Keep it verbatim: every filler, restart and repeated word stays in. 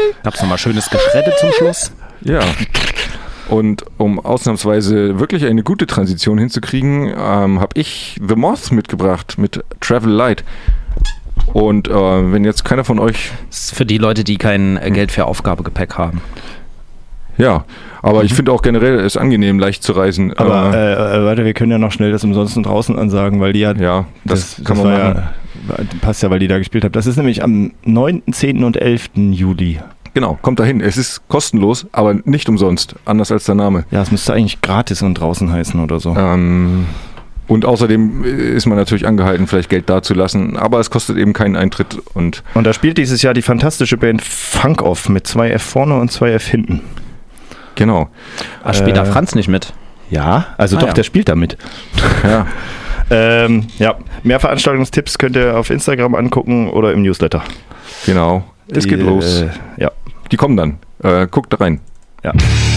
Gab's nochmal schönes Geschredde zum Schluss? Ja. Und um ausnahmsweise wirklich eine gute Transition hinzukriegen, ähm, habe ich The Moth mitgebracht mit Travel Light. Und äh, wenn jetzt keiner von euch... Das ist für die Leute, die kein äh, Geld für Aufgabegepäck haben. Ja, aber mhm. ich finde auch generell es angenehm, leicht zu reisen. Aber äh, äh, warte, wir können ja noch schnell das umsonst draußen ansagen, weil die hat... Ja, das, das kann das man war machen. Ja, passt ja, weil die da gespielt hat. Das ist nämlich am neunten, zehnten und elften Juli. Genau, kommt dahin. Es ist kostenlos, aber nicht umsonst. Anders als der Name. Ja, es müsste eigentlich gratis und draußen heißen oder so. Ähm, und außerdem ist man natürlich angehalten, vielleicht Geld dazulassen, aber es kostet eben keinen Eintritt. Und, und da spielt dieses Jahr die fantastische Band Funk Off mit zwei F vorne und zwei F hinten. Genau. Ach, spielt da Äh, Franz nicht mit? Ja, also Ah, doch, ja. der spielt da mit. Ja. ähm, ja, mehr Veranstaltungstipps könnt ihr auf Instagram angucken oder im Newsletter. Genau. Es Die, geht los. Äh, ja. Die kommen dann. Äh, guckt da rein. Ja.